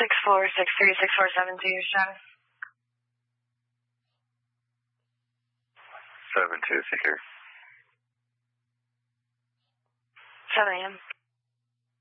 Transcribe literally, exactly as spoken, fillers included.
six four six three six four seven two, Travis. seven two, secure. seven a.m.